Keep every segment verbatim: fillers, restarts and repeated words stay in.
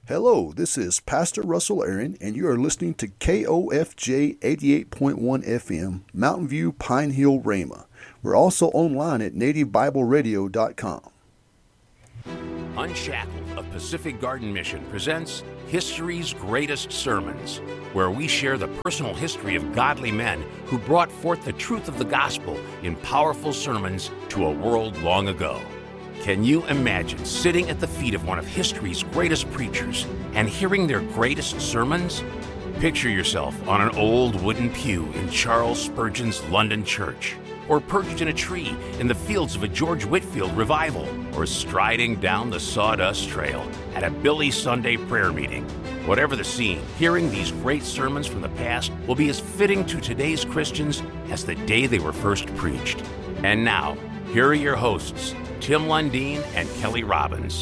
Hello, this is Pastor Russell Aaron, and you are listening to K O F J eighty-eight point one F M, Mountain View, Pine Hill, Rhema. We're also online at native bible radio dot com. Unshackled of Pacific Garden Mission presents History's Greatest Sermons, where we share the personal history of godly men who brought forth the truth of the gospel in powerful sermons to a world long ago. Can you imagine sitting at the feet of one of history's greatest preachers and hearing their greatest sermons? Picture yourself on an old wooden pew in Charles Spurgeon's London church, or perched in a tree in the fields of a George Whitefield revival, or striding down the sawdust trail at a Billy Sunday prayer meeting. Whatever the scene, hearing these great sermons from the past will be as fitting to today's Christians as the day they were first preached. And now, here are your hosts, Tim Lundeen and Kelly Robbins.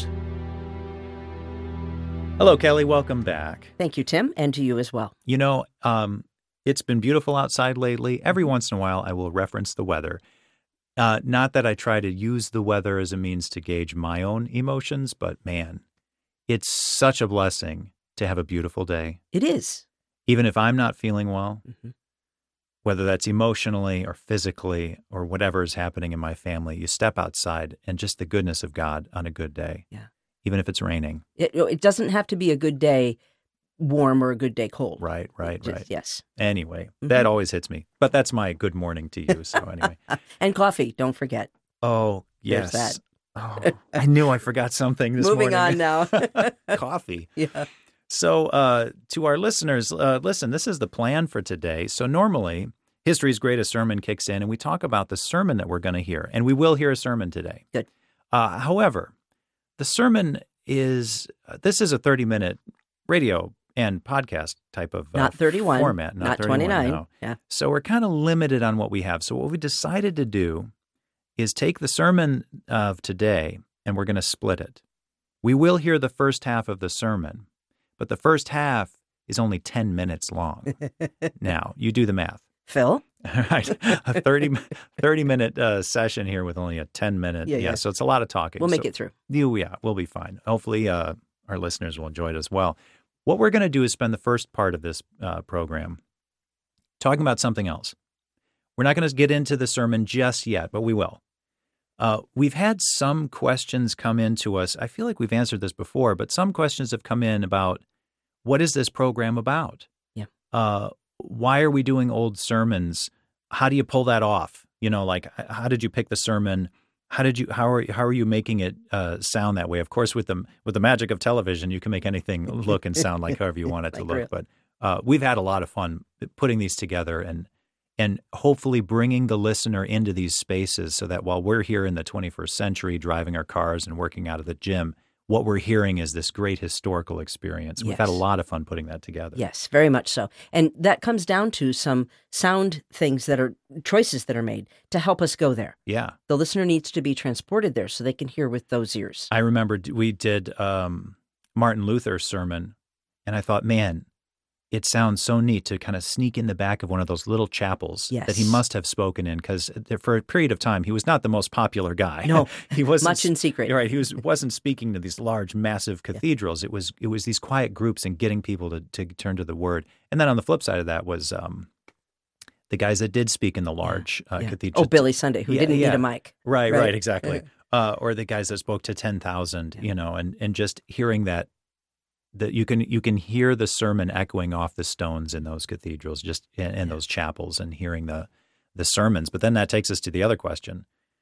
Hello, Kelly. Welcome back. Thank you, Tim, and to you as well. You know, um, it's been beautiful outside lately. Every once in a while, I will reference the weather. Uh, not that I try to use the weather as a means to gauge my own emotions, but man, it's such a blessing to have a beautiful day. It is. Even if I'm not feeling well, Mm-hmm. whether that's emotionally or physically or whatever is happening in my family, you step outside and just the goodness of God on a good day. Yeah. Even if it's raining. It, it doesn't have to be a good day warm or a good day cold. Right, right, Just- right. Yes. Anyway, Mm-hmm. that always hits me. But that's my good morning to you. So anyway. And coffee, don't forget. Oh, yes. There's that. Oh, I knew I forgot something this Moving morning. on now. Coffee. Yeah. So uh, to our listeners, uh, listen, this is the plan for today. So normally, History's Greatest Sermon kicks in, and we talk about the sermon that we're going to hear. And we will hear a sermon today. Good. Uh, however, the sermon is, uh, this is a thirty-minute radio and podcast type of uh, Not thirty-one. format. Not, thirty-one, twenty-nine. no. Yeah. So we're kind of limited on what we have. So what we decided to do is take the sermon of today and we're going to split it. We will hear the first half of the sermon, but the first half is only ten minutes long. Now, you do the math. Phil? All right. A thirty, thirty minute uh, session here with only a ten minute. Yeah, Yeah, yeah. so it's a lot of talking. We'll make So it through. You, yeah, we'll be fine. Hopefully uh, our listeners will enjoy it as well. What we're going to do is spend the first part of this uh, program talking about something else. We're not going to get into the sermon just yet, but we will. Uh, we've had some questions come in to us. I feel like we've answered this before, but some questions have come in about what is this program about? Yeah. Uh, why are we doing old sermons? How do you pull that off? You know, like how did you pick the sermon? How did you how are how are you making it uh, sound that way? Of course, with the with the magic of television, you can make anything look and sound like however you want it to Like look. real. But uh, we've had a lot of fun putting these together and and hopefully bringing the listener into these spaces so that while we're here in the twenty-first century driving our cars and working out of the gym, what we're hearing is this great historical experience. We've had a Yes. lot of fun putting that together. Yes, very much so. And that comes down to some sound things that are choices that are made to help us go there. Yeah. The listener needs to be transported there so they can hear with those ears. I remember d- we did um, Martin Luther's sermon, and I thought, man, it sounds so neat to kind of sneak in the back of one of those little chapels that he Yes. must have spoken in, because for a period of time, he was not the most popular guy. No, he wasn't much in secret. You're right. He was wasn't speaking to these large, massive cathedrals. It was it was these quiet groups and getting people to, to turn to the Word. And then on the flip side of that was um, the guys that did speak in the large uh, Yeah. cathedrals. Oh, Billy Sunday, who Yeah, didn't yeah. need a mic. Right, Right. right, exactly. Uh, or the guys that spoke to ten thousand, you know, and, and just hearing that, that you can you can hear the sermon echoing off the stones in those cathedrals, just in, in those chapels, and hearing the the sermons. But then that takes us to the other question: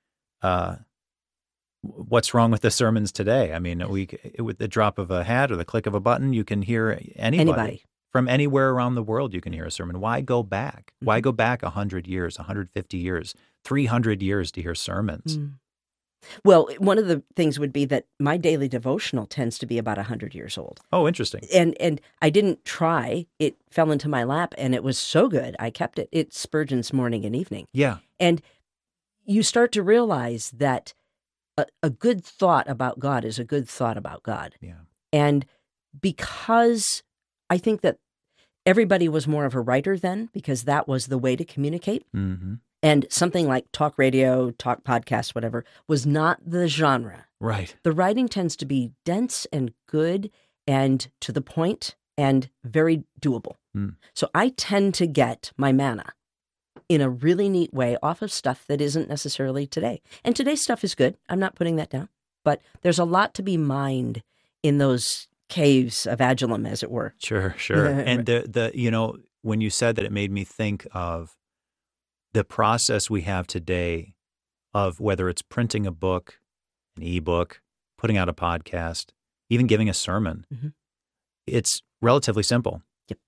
uh, what's wrong with the sermons today? I mean, we with the drop of a hat or the click of a button, you can hear anybody, Anybody. from anywhere around the world. You can hear a sermon. Why go back? Why Mhm. go back a hundred years, one hundred fifty years, three hundred years to hear sermons? Mm. Well, one of the things would be that my daily devotional tends to be about one hundred years old. Oh, interesting. And and I didn't try. It fell into my lap, and it was so good. I kept it. It's Spurgeon's Morning and Evening. Yeah. And you start to realize that a, a good thought about God is a good thought about God. Yeah. And because I think that everybody was more of a writer then, because that was the way to communicate. Mm-hmm. And something like talk radio, talk podcast, whatever, was not the genre. Right. The writing tends to be dense and good and to the point and very doable. Mm. So I tend to get my manna in a really neat way off of stuff that isn't necessarily today. And today's stuff is good. I'm not putting that down. But there's a lot to be mined in those caves of Adullam, as it were. Sure, sure. And the, the you know, when you said that, it made me think of the process we have today of whether it's printing a book, an ebook, putting out a podcast, even giving a sermon. Mm-hmm. It's relatively simple. Yep.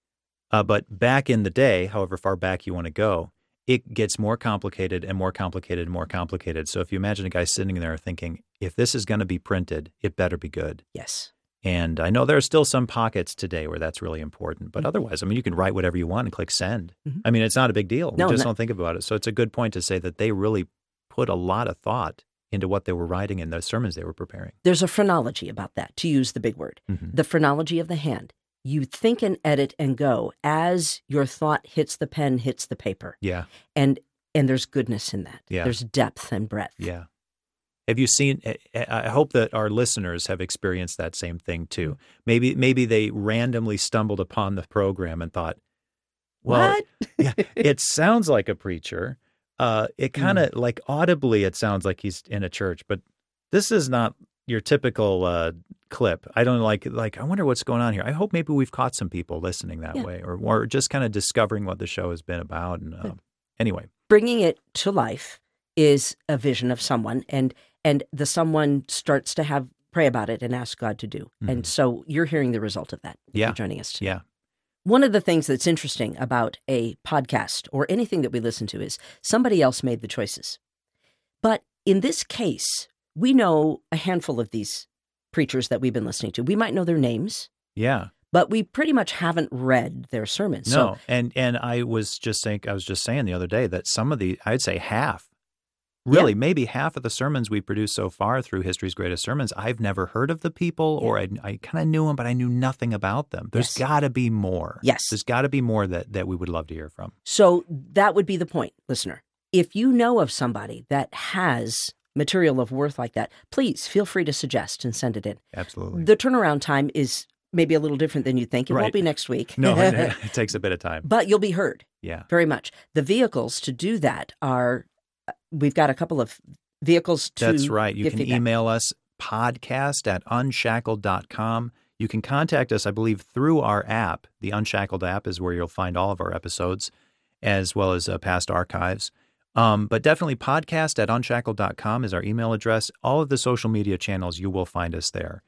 Uh, but back in the day, however far back you want to go, it gets more complicated and more complicated and more complicated. So if you imagine a guy sitting there thinking, if this is going to be printed, it better be good. Yes. And I know there are still some pockets today where that's really important. But otherwise, I mean, you can write whatever you want and click send. Mm-hmm. I mean, it's not a big deal. No, we just no. don't think about it. So it's a good point to say that they really put a lot of thought into what they were writing and the sermons they were preparing. There's a phrenology about that, to use the big word. Mm-hmm. The phrenology of the hand. You think and edit and go as your thought hits the pen, hits the paper. Yeah. And and there's goodness in that. Yeah. There's depth and breadth. Yeah. Have you seen, I hope that our listeners have experienced that same thing too. Maybe maybe they randomly stumbled upon the program and thought, well, What? yeah, it sounds like a preacher. Uh, it kind of, mm. like audibly, it sounds like he's in a church, but this is not your typical uh, clip. I don't like, like, I wonder what's going on here. I hope maybe we've caught some people listening that yeah. way, or, or just kind of discovering what the show has been about. And uh, anyway. Bringing it to life is a vision of someone, and and the someone starts to have pray about it and ask God to do. Mm-hmm. And so you're hearing the result of that. Yeah. You're joining us today. Yeah. One of the things that's interesting about a podcast or anything that we listen to is somebody else made the choices. But in this case, we know a handful of these preachers that we've been listening to. We might know their names. Yeah. But we pretty much haven't read their sermons. No, so, and and I was just saying, I was just saying the other day that some of the, I'd say half, really, yeah. maybe half of the sermons we produced so far through History's Greatest Sermons, I've never heard of the people, yeah. or I, I kind of knew them, but I knew nothing about them. There's yes. got to be more. Yes. There's got to be more that, that we would love to hear from. So that would be the point, listener. If you know of somebody that has material of worth like that, please feel free to suggest and send it in. Absolutely. The turnaround time is maybe a little different than you think. It right. won't be next week. No, it, it takes a bit of time. But you'll be heard. Yeah. Very much. The vehicles to do that are, we've got a couple of vehicles to That's right. You give can feedback. email us podcast at unshackled dot com. You can contact us, I believe, through our app. The Unshackled app is where you'll find all of our episodes, as well as uh, past archives. Um, but definitely podcast at unshackled dot com is our email address. All of the social media channels, you will find us there.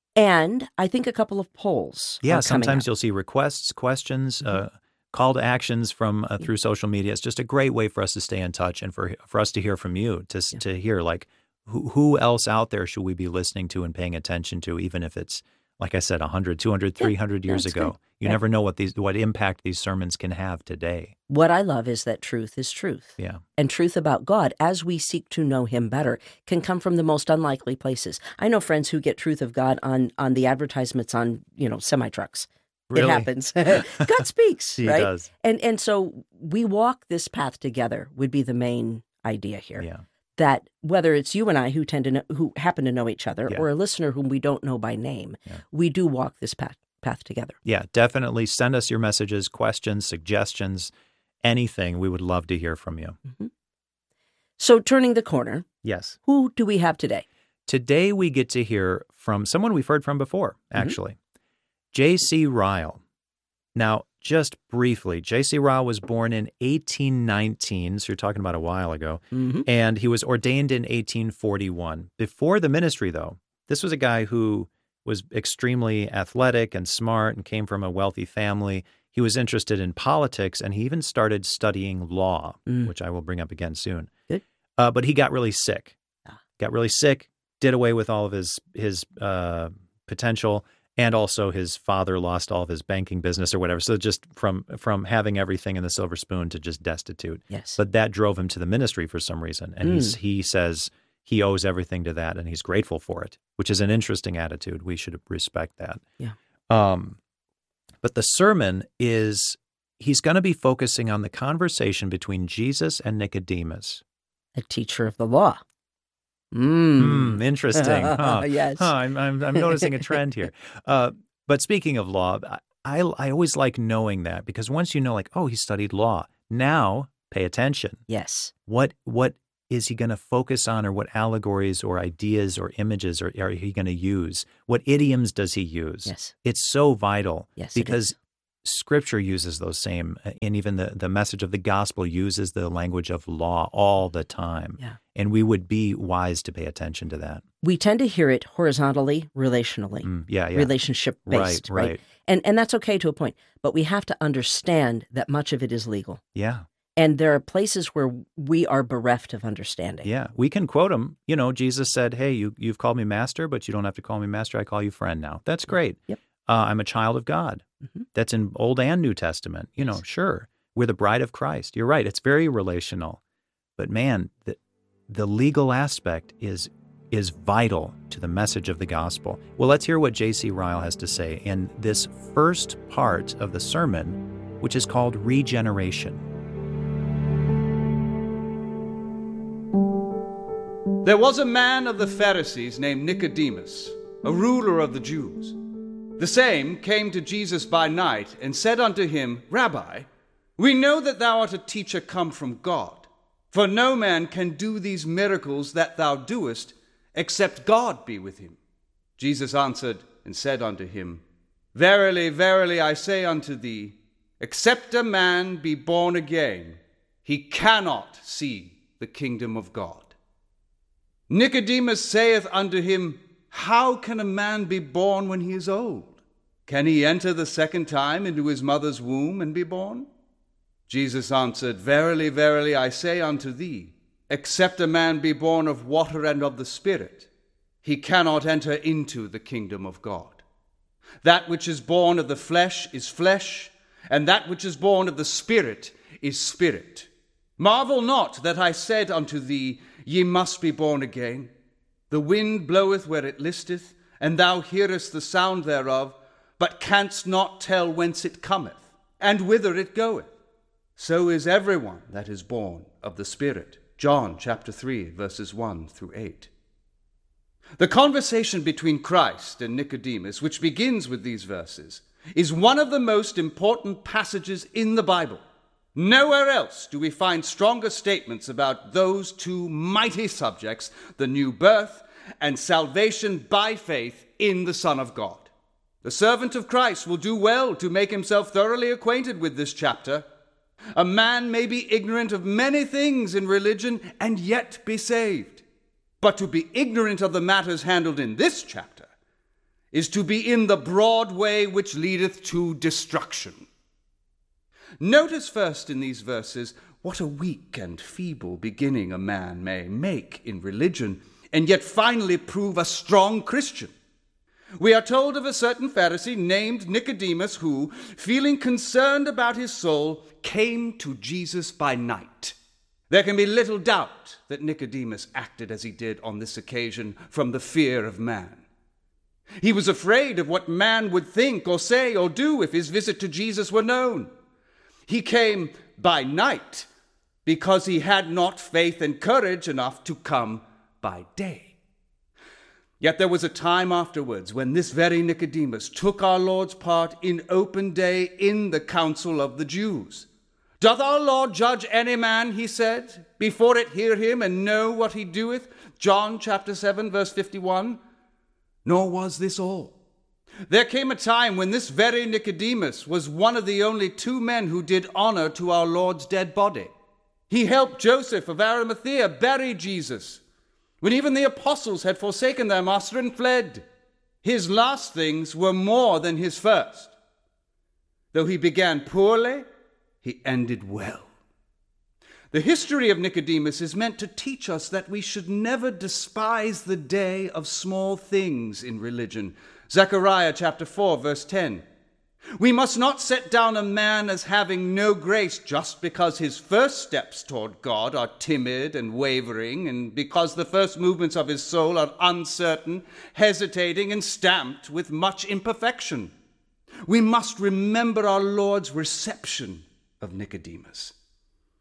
And I think a couple of polls. Yeah, are sometimes up. you'll see requests, questions, mm-hmm. uh, call to actions from uh, through social media. It's just a great way for us to stay in touch and for for us to hear from you, to yeah. to hear like who, who else out there should we be listening to and paying attention to, even if it's, like I said, one hundred, two hundred, three hundred yeah, years ago. Great. You yeah. never know what these what impact these sermons can have today. What I love is that truth is truth. Yeah. And truth about God, as we seek to know him better, can come from the most unlikely places. I know friends who get truth of God on on the advertisements on, you know, semi-trucks. Really? It happens. God speaks, he right? does. And and so we walk this path together would be the main idea here. Yeah. That whether it's you and I who tend to know, who happen to know each other, yeah. or a listener whom we don't know by name, yeah. we do walk this path path together. Yeah, definitely send us your messages, questions, suggestions, anything. We would love to hear from you. Mm-hmm. So turning the corner. Yes. Who do we have today? Today we get to hear from someone we've heard from before, actually. Mm-hmm. J C Ryle. Now, just briefly, J C Ryle was born in eighteen nineteen, so you're talking about a while ago, mm-hmm. and he was ordained in eighteen forty-one. Before the ministry, though, this was a guy who was extremely athletic and smart and came from a wealthy family. He was interested in politics, and he even started studying law, mm. which I will bring up again soon. Good. Uh, but he got really sick. Ah. Got really sick, did away with all of his, his uh, potential, and also his father lost all of his banking business or whatever. So just from from having everything in the silver spoon to just destitute. Yes. But that drove him to the ministry for some reason. And mm. he's, he says he owes everything to that, and he's grateful for it, which is an interesting attitude. We should respect that. Yeah. Um, but the sermon is, he's going to be focusing on the conversation between Jesus and Nicodemus. A teacher of the law. Mm. Mm, interesting. Huh. Yes. Huh, I'm, I'm, I'm noticing a trend here. Uh, but speaking of law, I, I always like knowing that, because once you know, like, oh, he studied law, now pay attention. Yes. What what is he going to focus on, or what allegories or ideas or images are, are he going to use? What idioms does he use? Yes. It's so vital, Yes, it because is. Scripture uses those same, and even the, the message of the gospel uses the language of law all the time. Yeah. And we would be wise to pay attention to that. We tend to hear it horizontally, relationally, Mm, yeah, yeah. relationship-based, Right, right? right. And and that's okay to a point, but we have to understand that much of it is legal. Yeah. And there are places where we are bereft of understanding. Yeah, we can quote him. You know, Jesus said, hey, you, you've called me master, but you don't have to call me master. I call you friend now. That's great. Yep. Uh, I'm a child of God. Mm-hmm. That's in Old and New Testament. You know, Yes. sure, we're the bride of Christ. You're right. It's very relational. But man, the, the legal aspect is is vital to the message of the gospel. Well, let's hear what J C Ryle has to say in this first part of the sermon, which is called Regeneration. There was a man of the Pharisees named Nicodemus, a ruler of the Jews. The same came to Jesus by night and said unto him, Rabbi, we know that thou art a teacher come from God, for no man can do these miracles that thou doest, except God be with him. Jesus answered and said unto him, Verily, verily, I say unto thee, except a man be born again, he cannot see the kingdom of God. Nicodemus saith unto him, How can a man be born when he is old? Can he enter the second time into his mother's womb and be born? Jesus answered, Verily, verily, I say unto thee, except a man be born of water and of the Spirit, he cannot enter into the kingdom of God. That which is born of the flesh is flesh, and that which is born of the Spirit is spirit. Marvel not that I said unto thee, Ye must be born again. The wind bloweth where it listeth, and thou hearest the sound thereof, but canst not tell whence it cometh, and whither it goeth. So is everyone that is born of the Spirit. John chapter three, verses one through eight. The conversation between Christ and Nicodemus, which begins with these verses, is one of the most important passages in the Bible. Nowhere else do we find stronger statements about those two mighty subjects, the new birth and salvation by faith in the Son of God. The servant of Christ will do well to make himself thoroughly acquainted with this chapter. A man may be ignorant of many things in religion and yet be saved. But to be ignorant of the matters handled in this chapter is to be in the broad way which leadeth to destruction. Notice first in these verses what a weak and feeble beginning a man may make in religion and yet finally prove a strong Christian. We are told of a certain Pharisee named Nicodemus who, feeling concerned about his soul, came to Jesus by night. There can be little doubt that Nicodemus acted as he did on this occasion from the fear of man. He was afraid of what man would think or say or do if his visit to Jesus were known. He came by night because he had not faith and courage enough to come by day. Yet there was a time afterwards when this very Nicodemus took our Lord's part in open day in the council of the Jews. Doth our Lord judge any man, he said, before it hear him and know what he doeth? John chapter seven, verse fifty-one. Nor was this all. There came a time when this very Nicodemus was one of the only two men who did honor to our Lord's dead body. He helped Joseph of Arimathea bury Jesus, when even the apostles had forsaken their master and fled. His last things were more than his first. Though he began poorly, he ended well. The history of Nicodemus is meant to teach us that we should never despise the day of small things in religion. Zechariah chapter four, verse ten. We must not set down a man as having no grace just because his first steps toward God are timid and wavering, and because the first movements of his soul are uncertain, hesitating, and stamped with much imperfection. We must remember our Lord's reception of Nicodemus.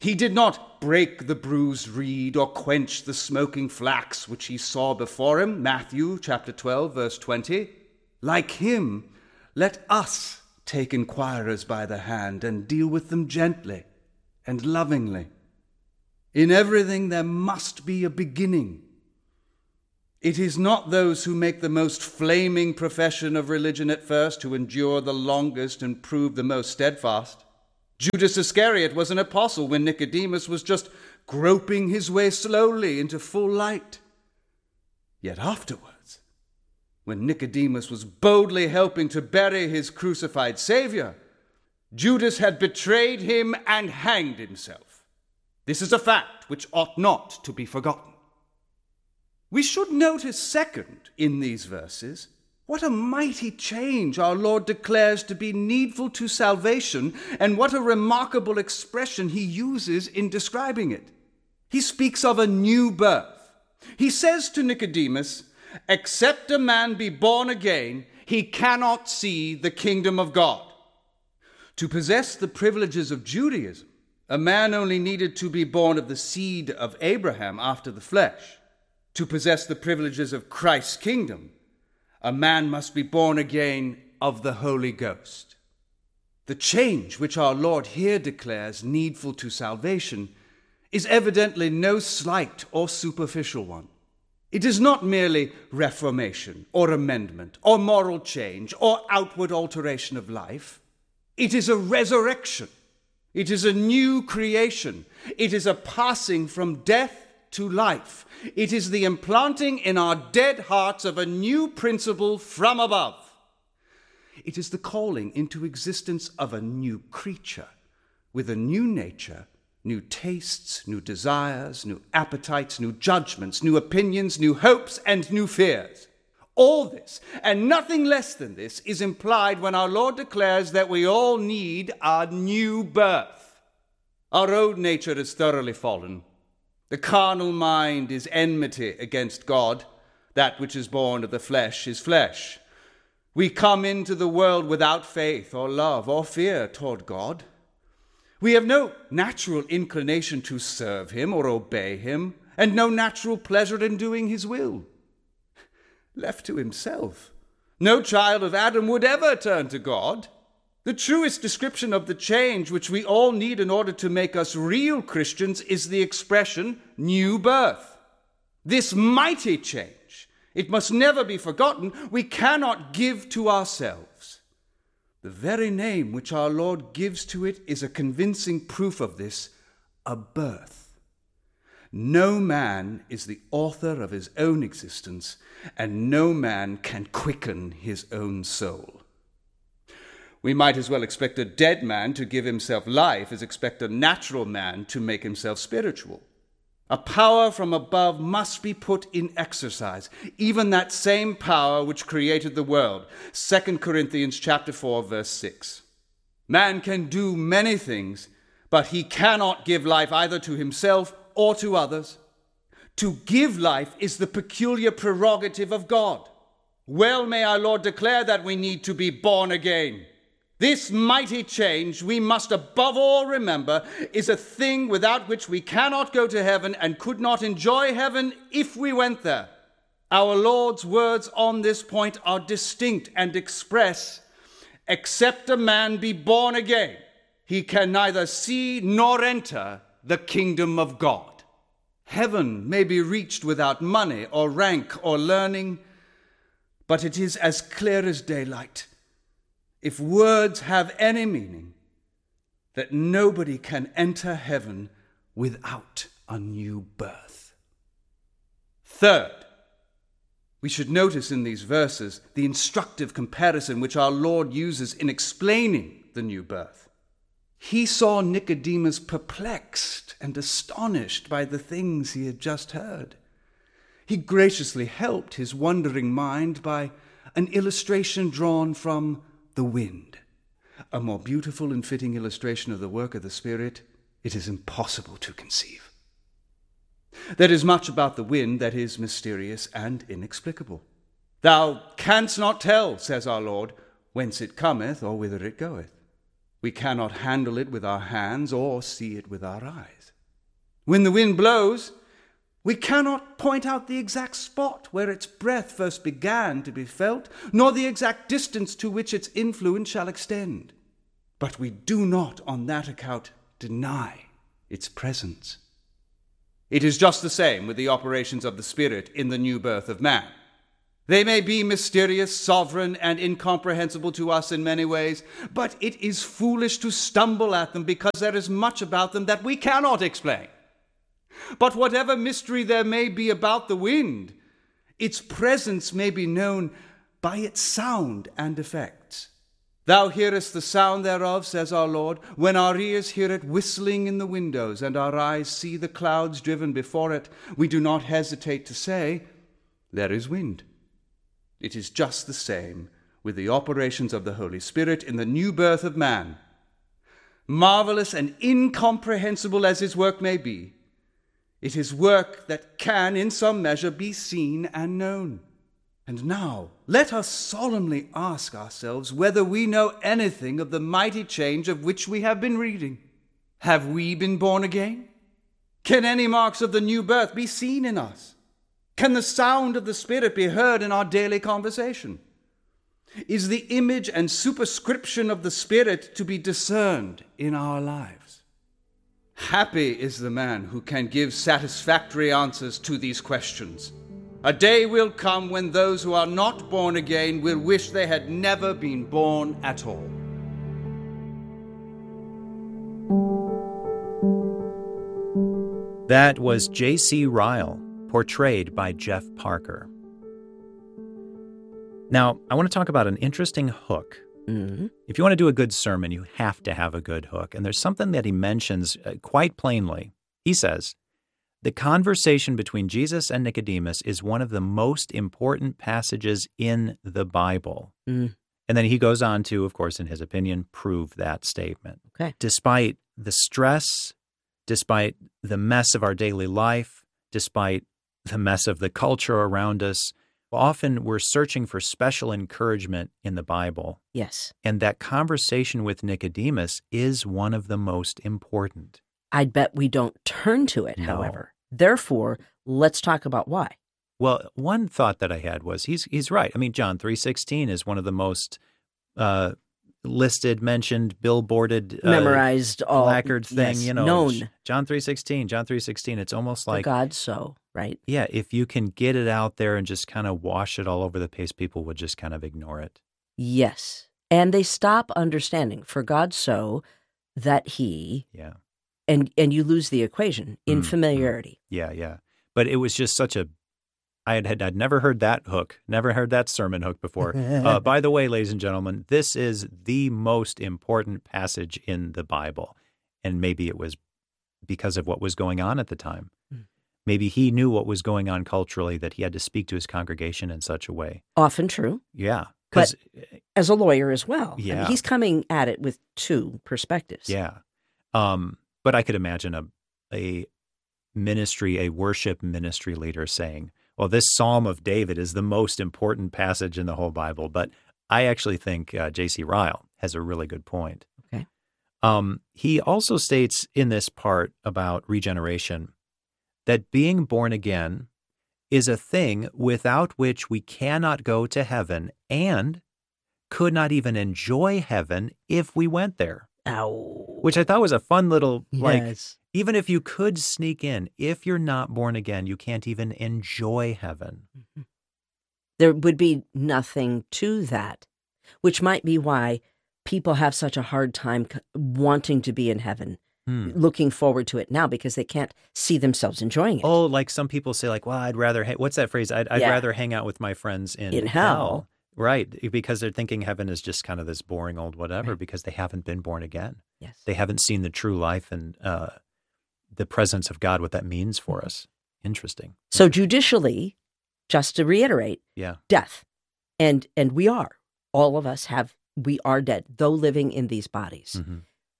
He did not break the bruised reed or quench the smoking flax which he saw before him. Matthew chapter twelve, verse twenty. Like him, let us take inquirers by the hand and deal with them gently and lovingly. In everything there must be a beginning. It is not those who make the most flaming profession of religion at first who endure the longest and prove the most steadfast. Judas Iscariot was an apostle when Nicodemus was just groping his way slowly into full light. Yet afterwards, when Nicodemus was boldly helping to bury his crucified Savior, Judas had betrayed him and hanged himself. This is a fact which ought not to be forgotten. We should notice, second, in these verses, what a mighty change our Lord declares to be needful to salvation, and what a remarkable expression he uses in describing it. He speaks of a new birth. He says to Nicodemus, "Except a man be born again, he cannot see the kingdom of God." To possess the privileges of Judaism, a man only needed to be born of the seed of Abraham after the flesh. To possess the privileges of Christ's kingdom, a man must be born again of the Holy Ghost. The change which our Lord here declares needful to salvation is evidently no slight or superficial one. It is not merely reformation or amendment or moral change or outward alteration of life. It is a resurrection. It is a new creation. It is a passing from death to life. It is the implanting in our dead hearts of a new principle from above. It is the calling into existence of a new creature with a new nature, new tastes, new desires, new appetites, new judgments, new opinions, new hopes, and new fears. All this, and nothing less than this, is implied when our Lord declares that we all need a new birth. Our old nature is thoroughly fallen. The carnal mind is enmity against God. That which is born of the flesh is flesh. We come into the world without faith or love or fear toward God. We have no natural inclination to serve him or obey him, and no natural pleasure in doing his will. Left to himself, no child of Adam would ever turn to God. The truest description of the change which we all need in order to make us real Christians is the expression new birth. This mighty change, it must never be forgotten, we cannot give to ourselves. The very name which our Lord gives to it is a convincing proof of this, a birth. No man is the author of his own existence, and no man can quicken his own soul. We might as well expect a dead man to give himself life as expect a natural man to make himself spiritual. A power from above must be put in exercise, even that same power which created the world. Second Corinthians chapter four, verse six. Man can do many things, but he cannot give life either to himself or to others. To give life is the peculiar prerogative of God. Well may our Lord declare that we need to be born again. This mighty change, we must above all remember, is a thing without which we cannot go to heaven and could not enjoy heaven if we went there. Our Lord's words on this point are distinct and express, "Except a man be born again, he can neither see nor enter the kingdom of God." Heaven may be reached without money or rank or learning, but it is as clear as daylight, if words have any meaning, that nobody can enter heaven without a new birth. Third, we should notice in these verses the instructive comparison which our Lord uses in explaining the new birth. He saw Nicodemus perplexed and astonished by the things he had just heard. He graciously helped his wondering mind by an illustration drawn from the wind. A more beautiful and fitting illustration of the work of the Spirit it is impossible to conceive. There is much about the wind that is mysterious and inexplicable. "Thou canst not tell," says our Lord, "whence it cometh or whither it goeth." We cannot handle it with our hands or see it with our eyes. When the wind blows, we cannot point out the exact spot where its breath first began to be felt, nor the exact distance to which its influence shall extend. But we do not, on that account, deny its presence. It is just the same with the operations of the Spirit in the new birth of man. They may be mysterious, sovereign, and incomprehensible to us in many ways, but it is foolish to stumble at them because there is much about them that we cannot explain. But whatever mystery there may be about the wind, its presence may be known by its sound and effects. Thou hearest the sound thereof, says our Lord, when our ears hear it whistling in the windows, and our eyes see the clouds driven before it. We do not hesitate to say, there is wind. It is just the same with the operations of the Holy Spirit in the new birth of man. Marvelous and incomprehensible as his work may be, it is work that can, in some measure, be seen and known. And now, let us solemnly ask ourselves whether we know anything of the mighty change of which we have been reading. Have we been born again? Can any marks of the new birth be seen in us? Can the sound of the Spirit be heard in our daily conversation? Is the image and superscription of the Spirit to be discerned in our lives? Happy is the man who can give satisfactory answers to these questions. A day will come when those who are not born again will wish they had never been born at all. That was J C Ryle, portrayed by Jeff Parker. Now, I want to talk about an interesting hook. Mm-hmm. If you want to do a good sermon, you have to have a good hook. And there's something that he mentions uh, quite plainly. He says, the conversation between Jesus and Nicodemus is one of the most important passages in the Bible. Mm. And then he goes on to, of course, in his opinion, prove that statement. Okay. Despite the stress, despite the mess of our daily life, despite the mess of the culture around us, often we're searching for special encouragement in the Bible. Yes. And that conversation with Nicodemus is one of the most important. I'd bet we don't turn to it, No. however. Therefore, let's talk about why. Well, one thought that I had was he's he's right. I mean, John three sixteen is one of the most uh, listed, mentioned, billboarded, uh, Memorized, all placard thing, yes, you know. known. John three sixteen, John three sixteen. It's almost For like, God so, right? yeah, if you can get it out there and just kind of wash it all over the place, people would just kind of ignore it. Yes. And they stop understanding. For God so that he, Yeah. and and you lose the equation in Mm, familiarity. Yeah, yeah. But it was just such a, I had, had I'd never heard that hook, never heard that sermon hook before. uh, by the way, ladies and gentlemen, this is the most important passage in the Bible. And maybe it was because of what was going on at the time. Mm. Maybe he knew what was going on culturally, that he had to speak to his congregation in such a way. Often true. Yeah. But Because, as a lawyer as well. I mean, Yeah. he's coming at it with two perspectives. yeah. Um, but I could imagine a, a ministry, a worship ministry leader saying, well, this Psalm of David is the most important passage in the whole Bible. But I actually think uh, J C Ryle has a really good point. Okay. Um, he also states in this part about regeneration that being born again is a thing without which we cannot go to heaven and could not even enjoy heaven if we went there. Ow. Which I thought was a fun little, like, Yes. even if you could sneak in, if you're not born again, you can't even enjoy heaven. There would be nothing to that, which might be why people have such a hard time c- wanting to be in heaven, Hmm. looking forward to it now because they can't see themselves enjoying it. Oh, like some people say, like, well, I'd rather, ha- what's that phrase? I'd, I'd Yeah. rather hang out with my friends in, In hell. Right, because they're thinking heaven is just kind of this boring old whatever because they haven't been born again. Yes. They haven't seen the true life and uh, the presence of God, what that means for us. Interesting. So judicially, just to reiterate, Yeah. death. And and we are. All of us have, we are dead, though living in these bodies. hmm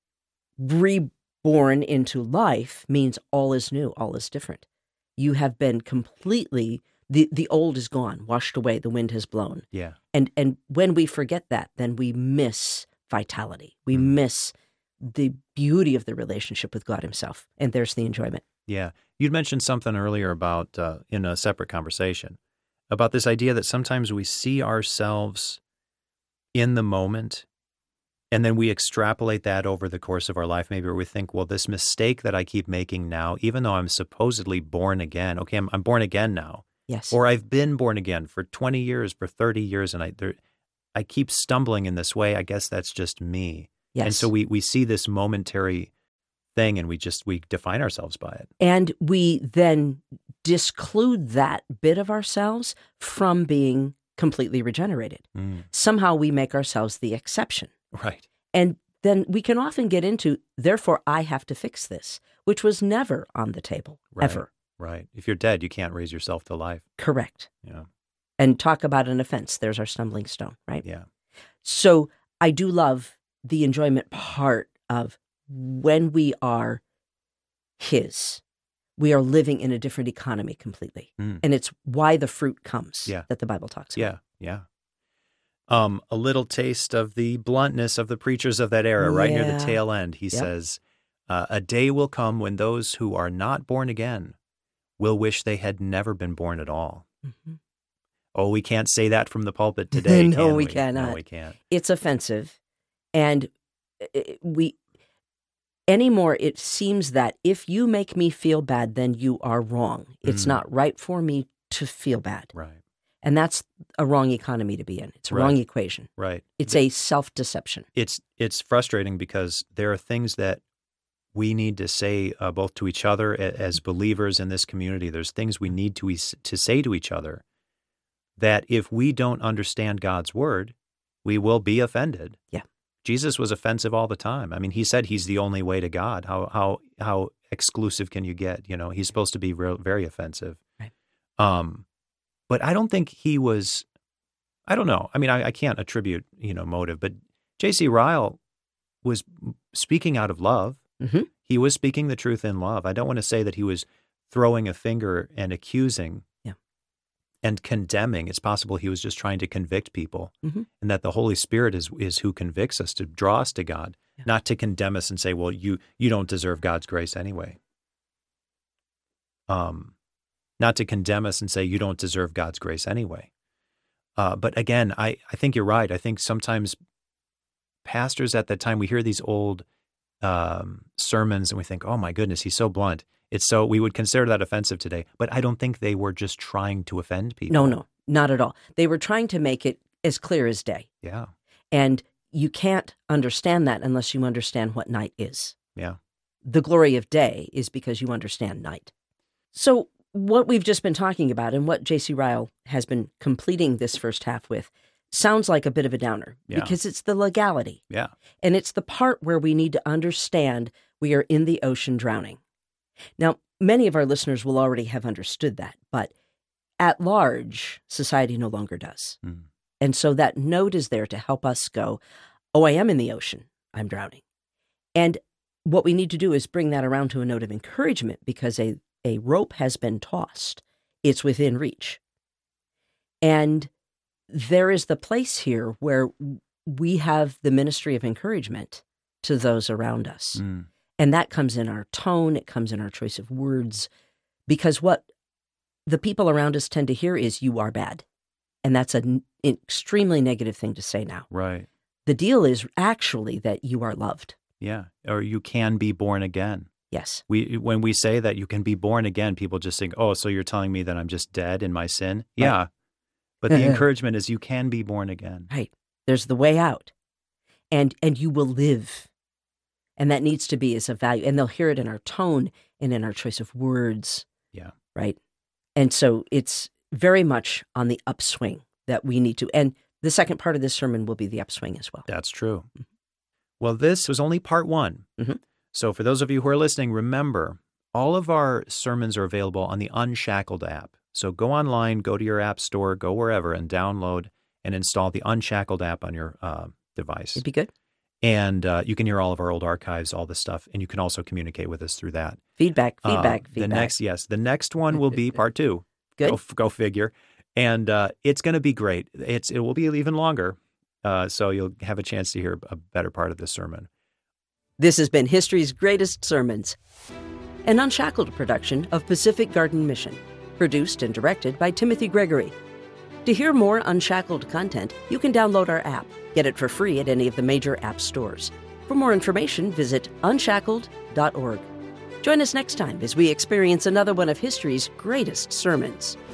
Reborn into life means all is new, all is different. You have been completely, the, the old is gone, washed away, the wind has blown. Yeah. And and when we forget that, then we miss vitality. We Mm. miss the beauty of the relationship with God himself. And there's the enjoyment. Yeah. You'd mentioned something earlier about, uh, in a separate conversation, about this idea that sometimes we see ourselves in the moment and then we extrapolate that over the course of our life. Maybe we think, well, this mistake that I keep making now, even though I'm supposedly born again, okay, I'm, I'm born again now. Yes. Or I've been born again for twenty years, for thirty years, and I there, I keep stumbling in this way. I guess that's just me. Yes. And so we we see this momentary thing and we just, we define ourselves by it. And we then disclude that bit of ourselves from being completely regenerated. Mm. Somehow we make ourselves the exception. Right. And then we can often get into, therefore, I have to fix this, which was never on the table, Right. ever. Right. If you're dead, you can't raise yourself to life. Correct. Yeah. And talk about an offense. There's our stumbling stone, right? Yeah. So I do love the enjoyment part of when we are his, we are living in a different economy completely. Mm. And it's why the fruit comes Yeah. that the Bible talks about. Yeah. Yeah. Um, a little taste of the bluntness of the preachers of that era, right near the Yeah. tail end. He Yep. says, uh, a day will come when those who are not born again will wish they had never been born at all. Mhm. Oh, we can't say that from the pulpit today. No, can we we cannot. No, we can't. It's offensive. And it- we, anymore, it seems that if you make me feel bad, then you are wrong. It's Mm. not right for me to feel bad. Right. And that's a wrong economy to be in. It's a Right. wrong equation. Right. It's a self-deception. It's it's frustrating because there are things that we need to say uh, both to each other a- as believers in this community. There's things we need to es- to say to each other that if we don't understand God's word, we will be offended. Yeah. Jesus was offensive all the time. I mean, he said he's the only way to God. How how how exclusive can you get? You know, he's supposed to be real, very offensive. Right. Um, but I don't think he was. I don't know. I mean, I, I can't attribute, you know, motive, but J C Ryle was speaking out of love. Mhm. He was speaking the truth in love. I don't want to say that he was throwing a finger and accusing Yeah. and condemning. It's possible he was just trying to convict people, Mhm. and that the Holy Spirit is is who convicts us to draw us to God, Yeah. not to condemn us and say, well, you you don't deserve God's grace anyway. Um, not to condemn us and say, you don't deserve God's grace anyway. Uh, but again, I, I think you're right. I think sometimes pastors at that time, we hear these old um, sermons and we think, oh my goodness, he's so blunt. It's so, we would consider that offensive today. But I don't think they were just trying to offend people. No, no, not at all. They were trying to make it as clear as day. Yeah. And you can't understand that unless you understand what night is. Yeah. The glory of day is because you understand night. So what we've just been talking about and what J C Ryle has been completing this first half with sounds like a bit of a downer Yeah. because it's the legality. Yeah. And it's the part where we need to understand we are in the ocean drowning. Now, many of our listeners will already have understood that, but at large, society no longer does. Mm. And so that note is there to help us go, oh, I am in the ocean. I'm drowning. And what we need to do is bring that around to a note of encouragement because a, a rope has been tossed. It's within reach. And there is the place here where we have the ministry of encouragement to those around us. Mm. And that comes in our tone. It comes in our choice of words. Because what the people around us tend to hear is, you are bad. And that's an extremely negative thing to say now. Right. The deal is actually that you are loved. Yeah. Or you can be born again. Yes. We when we say that you can be born again, people just think, oh, so you're telling me that I'm just dead in my sin? Yeah. But the encouragement is you can be born again. Right. There's the way out. And and you will live. And that needs to be as a value. And they'll hear it in our tone and in our choice of words. Yeah. Right. And so it's very much on the upswing that we need to. And the second part of this sermon will be the upswing as well. That's true. Well, this was only part one. Mhm. So for those of you who are listening, remember, all of our sermons are available on the Unshackled app. So go online, go to your app store, go wherever, and download and install the Unshackled app on your uh, device. It'd be good. And uh, you can hear all of our old archives, all this stuff, and you can also communicate with us through that. Feedback, Uh, feedback, The feedback. next, yes, the next one will be part two. Good. Go, go figure. And uh, it's going to be great. It's it will be even longer. uh, so you'll have a chance to hear a better part of the sermon. This has been History's Greatest Sermons, an Unshackled production of Pacific Garden Mission, produced and directed by Timothy Gregory. To hear more Unshackled content, you can download our app. Get it for free at any of the major app stores. For more information, visit unshackled dot org. Join us next time as we experience another one of history's greatest sermons.